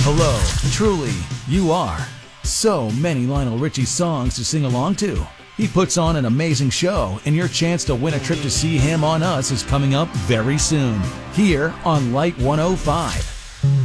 Hello, truly, you are. So many Lionel Richie songs to sing along to. He puts on an amazing show, and your chance to win a trip to see him on us is coming up very soon, here on Light 105.